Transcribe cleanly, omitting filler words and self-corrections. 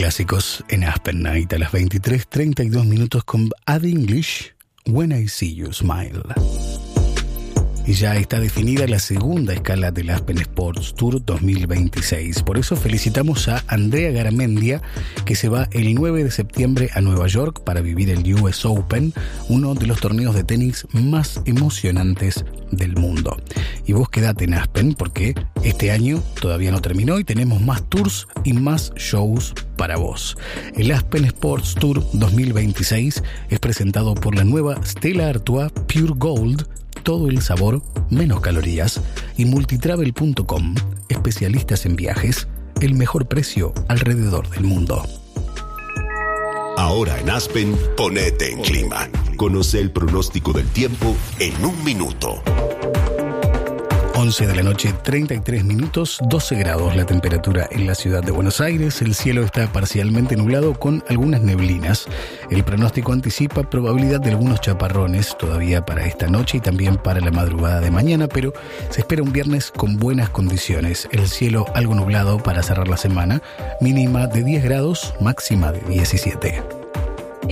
Clásicos en Aspen Night a las 23:32 con Add English, When I See You Smile. Y ya está definida la segunda escala del Aspen Sports Tour 2026. Por eso felicitamos a Andrea Garamendia, que se va el 9 de septiembre a Nueva York para vivir el US Open, uno de los torneos de tenis más emocionantes del mundo. Y vos quedate en Aspen porque este año todavía no terminó y tenemos más tours y más shows para vos. El Aspen Sports Tour 2026 es presentado por la nueva Stella Artois Pure Gold, todo el sabor, menos calorías, y multitravel.com, especialistas en viajes, el mejor precio alrededor del mundo. Ahora en Aspen, ponete en clima. Conoce el pronóstico del tiempo en un minuto. 11 de la noche, 33 minutos, 12 grados la temperatura en la ciudad de Buenos Aires. El cielo está parcialmente nublado con algunas neblinas. El pronóstico anticipa probabilidad de algunos chaparrones todavía para esta noche y también para la madrugada de mañana, pero se espera un viernes con buenas condiciones. El cielo algo nublado para cerrar la semana, mínima de 10 grados, máxima de 17.